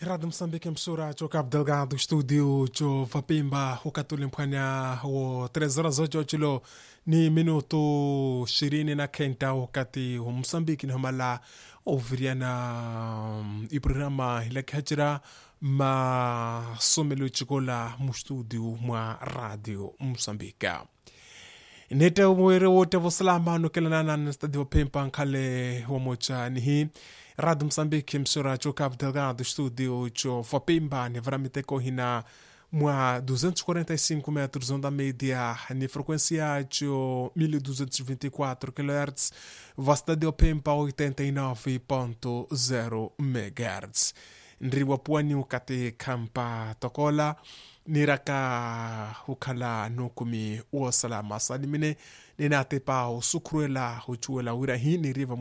Rádio Moçambique emissora cho Cabo Delgado, estúdio cho Vapimba, o Catulimpania, o 3 horas hoje chilo ni minuto 20 na kenta wakati wa Moçambique ni hamala oviriana i programa ile kachira ma somelo chikola mu studio mwa Radio Moçambique. Nete mwere wote vosalama nukelana na stadio Pempa nkale wamocha ni hii Radio Moçambique emissora cho Cabo Delgado, estúdio cho Vapimba ni varamiteko hina mwa 245 metros onda média ni frequência cho 1224 kHz, vastadio Pempa 89.0 MHz. Ndriwa puani ukate kampa tokola niraka hukala nukumi uosalama salimine ninate pa usukruela huchuela wira hii ni riva